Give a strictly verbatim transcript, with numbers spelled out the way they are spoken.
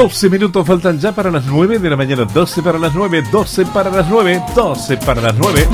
doce minutos faltan ya para las nueve de la mañana. doce para las nueve, doce para las nueve, doce para las nueve.